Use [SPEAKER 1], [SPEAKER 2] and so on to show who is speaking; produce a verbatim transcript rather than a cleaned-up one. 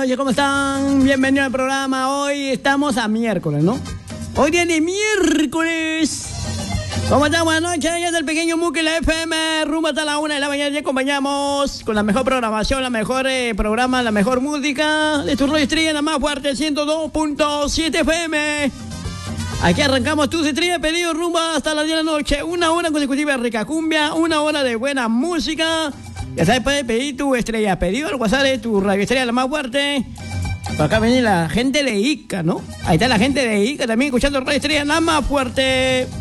[SPEAKER 1] noches, ¿cómo están? Bienvenidos al programa. Hoy estamos a miércoles, ¿no? Hoy día de miércoles. ¿Cómo están? Buenas noches, ya es el pequeño Muki, la F M, rumbo hasta la una de la mañana. Ya acompañamos con la mejor programación, la mejor eh, programa, la mejor música de tu radio estrella, la más fuerte, ciento dos punto siete F M. Aquí arrancamos tus estrellas pedido rumbo hasta las diez de la noche. Una hora consecutiva de rica cumbia, una hora de buena música. Ya sabes, puedes pedir tu estrella pedido al WhatsApp de tu radio estrella, la más fuerte. Por acá viene la gente de Ica, ¿no? Ahí está la gente de Ica también escuchando radio estrella, la más fuerte.